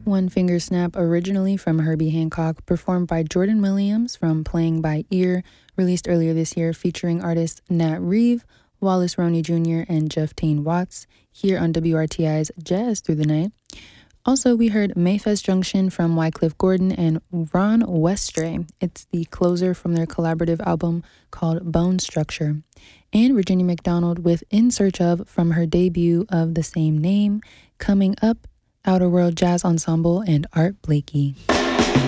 One Finger Snap, originally from Herbie Hancock, performed by Jordan Williams from Playing by Ear, released earlier this year, featuring artists Nat Reeve, Wallace Roney Jr., and Jeff Tain Watts, here on WRTI's Jazz Through the Night. Also, we heard Mayfest Junction from Wycliffe Gordon and Ron Westray. It's the closer from their collaborative album called Bone Structure. And Virginia McDonald with In Search Of from her debut of the same name. Coming up, Outer World Jazz Ensemble and Art Blakey.